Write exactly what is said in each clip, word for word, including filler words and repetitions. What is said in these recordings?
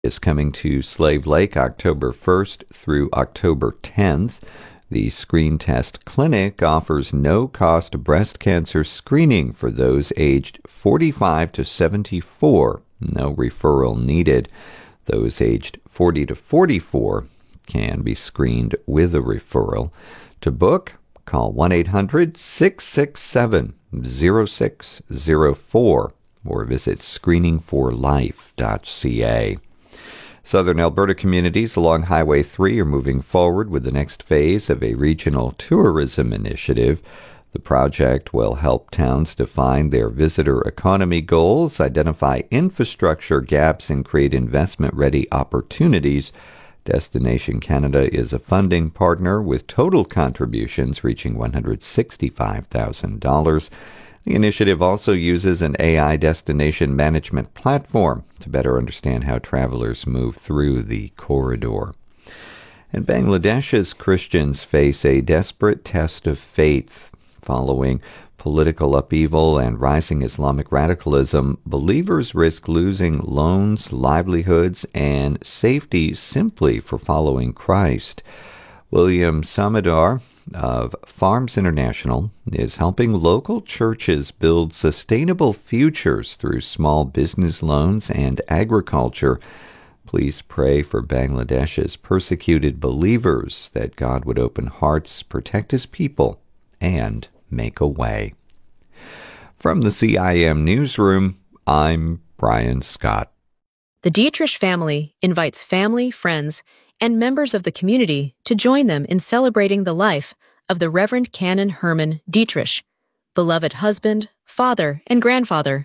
is coming to Slave Lake October first through October tenth. The Screen Test Clinic offers no-cost breast cancer screening for those aged forty-five to seventy-four. No referral needed. Those aged forty to forty-four can be screened with a referral. To book, call one eight hundred, six six seven, zero six zero four or visit screening for life dot c a. Southern Alberta communities along Highway three are moving forward with the next phase of a regional tourism initiative. The project will help towns define their visitor economy goals, identify infrastructure gaps, and create investment-ready opportunities. Destination Canada is a funding partner with total contributions reaching one hundred sixty-five thousand dollars. The initiative also uses an A I destination management platform to better understand how travelers move through the corridor. And Bangladesh's Christians face a desperate test of faith. Following political upheaval and rising Islamic radicalism, believers risk losing loans, livelihoods, and safety simply for following Christ. William Samadar of Farms International is helping local churches build sustainable futures through small business loans and agriculture. Please pray for Bangladesh's persecuted believers that God would open hearts, protect his people, and make a way. From the C I M Newsroom, I'm Brian Scott. The Dietrich family invites family, friends, and members of the community to join them in celebrating the life of the Reverend Canon Herman Dietrich, beloved husband, father, and grandfather.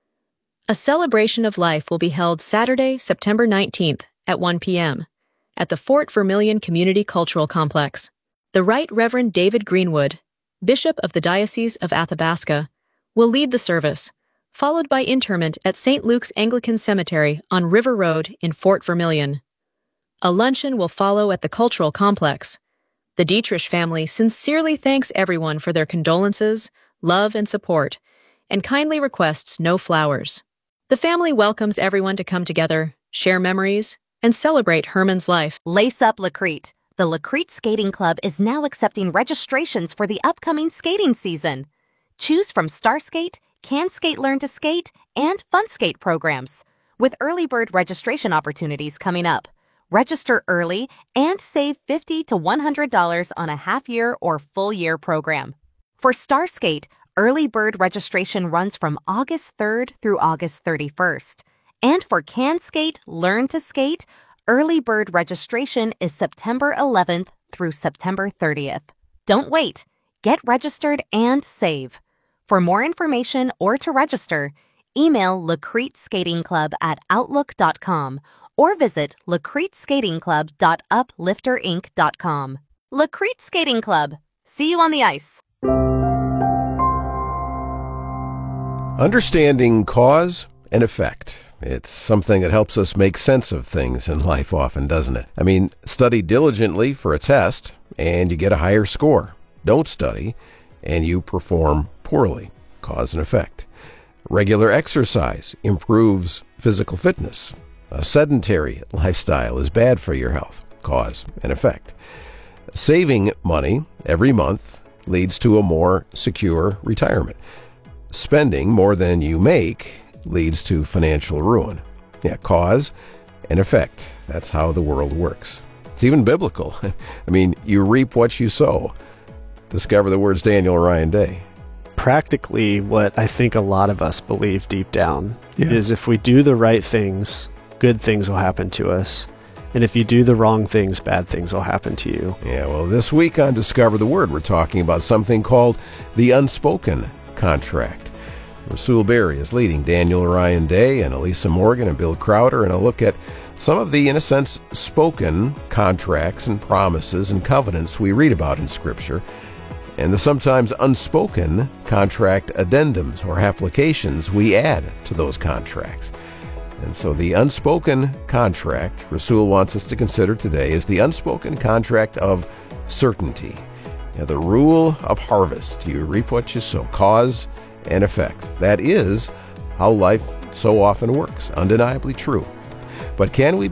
A celebration of life will be held Saturday, September nineteenth at one p.m. at the Fort Vermilion Community Cultural Complex. The Right Reverend David Greenwood, Bishop of the Diocese of Athabasca, will lead the service, followed by interment at Saint Luke's Anglican Cemetery on River Road in Fort Vermilion. A luncheon will follow at the Cultural Complex. The Dietrich family sincerely thanks everyone for their condolences, love, and support, and kindly requests no flowers. The family welcomes everyone to come together, share memories, and celebrate Herman's life. Lace up Lacrete. The Lacrete Skating Club is now accepting registrations for the upcoming skating season. Choose from Star Skate, Can Skate Learn to Skate, and Fun Skate programs, with early bird registration opportunities coming up. Register early and save fifty to one hundred dollars on a half-year or full-year program. For Star Skate, early bird registration runs from August third through August thirty-first. And for Can Skate Learn to Skate, early bird registration is September eleventh through September thirtieth. Don't wait. Get registered and save. For more information or to register, email Lacrete Skating Club at outlook dot com or visit lacrete skating club dot uplifter inc dot com. Lacrete Skating Club. See you on the ice. Understanding cause and effect. It's something that helps us make sense of things in life often, doesn't it? I mean, study diligently for a test and you get a higher score. Don't study and you perform poorly. Cause and effect. Regular exercise improves physical fitness. A sedentary lifestyle is bad for your health. Cause and effect. Saving money every month leads to a more secure retirement. Spending more than you make leads to financial ruin. Yeah, cause and effect. That's how the world works. It's even biblical. I mean, you reap what you sow. Discover the words Daniel Ryan Day. Practically, what I think a lot of us believe deep down Yeah. is if we do the right things, good things will happen to us. And if you do the wrong things, bad things will happen to you. Yeah, well, this week on Discover the Word, we're talking about something called the unspoken contract. Rasul Berry is leading Daniel Ryan Day and Elisa Morgan and Bill Crowder in a look at some of the, in a sense, spoken contracts and promises and covenants we read about in Scripture, and the sometimes unspoken contract addendums or applications we add to those contracts. And so the unspoken contract Rasul wants us to consider today is the unspoken contract of certainty. Now, the rule of harvest. You reap what you sow. Cause and effect. That is how life so often works. Undeniably true. But can we